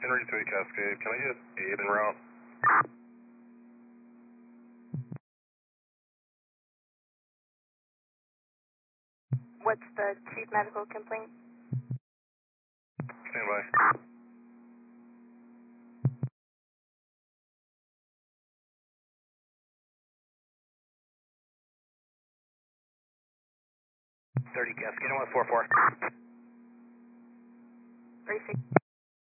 Henry 3 Cascade, can I get 8 en route? What's the chief medical complaint? Stand by. Cascade 144. 36.